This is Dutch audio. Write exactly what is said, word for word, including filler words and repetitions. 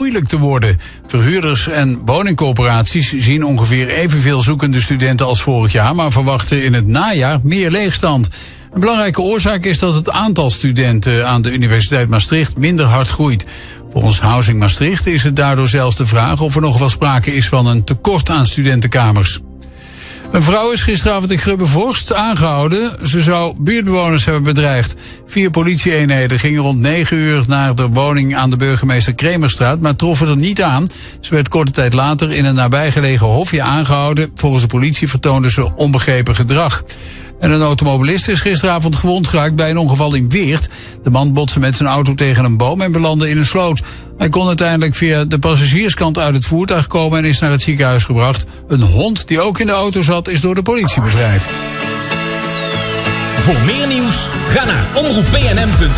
moeilijk te worden. Verhuurders en woningcorporaties zien ongeveer evenveel zoekende studenten als vorig jaar, maar verwachten in het najaar meer leegstand. Een belangrijke oorzaak is dat het aantal studenten aan de Universiteit Maastricht minder hard groeit. Volgens Housing Maastricht is het daardoor zelfs de vraag of er nog wel sprake is van een tekort aan studentenkamers. Een vrouw is gisteravond in Grubbevorst aangehouden. Ze zou buurtbewoners hebben bedreigd. Vier politie-eenheden gingen rond negen uur naar de woning aan de burgemeester Kremerstraat, maar troffen er niet aan. Ze werd korte tijd later in een nabijgelegen hofje aangehouden. Volgens de politie vertoonde ze onbegrepen gedrag. En een automobilist is gisteravond gewond geraakt bij een ongeval in Weert. De man botste met zijn auto tegen een boom en belandde in een sloot. Hij kon uiteindelijk via de passagierskant uit het voertuig komen en is naar het ziekenhuis gebracht. Een hond die ook in de auto zat is door de politie bevrijd. Voor meer nieuws ga naar omroep p n m punt